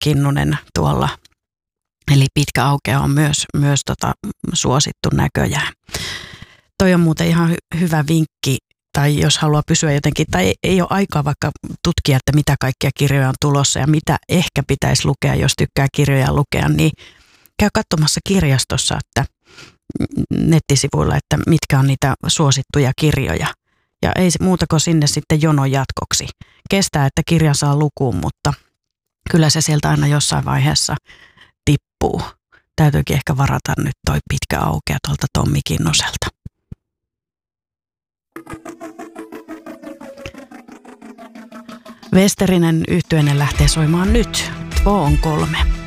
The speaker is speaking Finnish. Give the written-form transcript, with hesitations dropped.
Kinnunen tuolla. Eli Pitkä aukea on myös suosittu näköjään. Toi on muuten ihan hyvä vinkki, tai jos haluaa pysyä jotenkin, tai ei ole aikaa vaikka tutkia, että mitä kaikkia kirjoja on tulossa ja mitä ehkä pitäisi lukea, jos tykkää kirjoja lukea, niin käy katsomassa kirjastossa, että nettisivuilla, että mitkä on niitä suosittuja kirjoja. Ja ei muuta kuin sinne sitten jonon jatkoksi. Kestää, että kirja saa lukuun, mutta kyllä se sieltä aina jossain vaiheessa tippuu. Täytyykin ehkä varata nyt toi Pitkä aukea tuolta Tommi Kinnuselta. Westerinen yhtyeinen lähtee soimaan nyt. Två on 3.